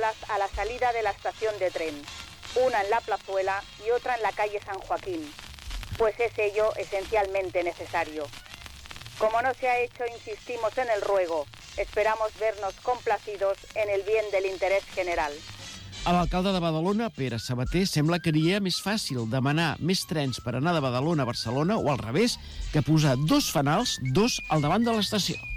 a la salida de la estación de tren, una en la Plazuela y otra en la calle San Joaquín, pues es ello esencialmente necesario. Como no se ha hecho, insistimos en el ruego. Esperamos vernos complacidos en el bien del interés general. A l'alcalde de Badalona, Pere Sabater, sembla que seria més fàcil demanar més trens per anar de Badalona a Barcelona, o al revés, que posar 2 fanals, 2 al davant de l'estació.